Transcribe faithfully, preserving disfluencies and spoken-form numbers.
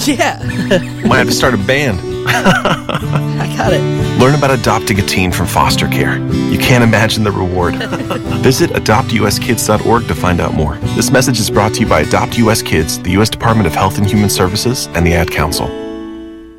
Yeah. Might have to start a band. I got it. Learn about adopting a teen from foster care. You can't imagine the reward. Visit adopt u s kids dot org to find out more. This message is brought to you by Adopt U S Kids, the U S Department of Health and Human Services, and the Ad Council.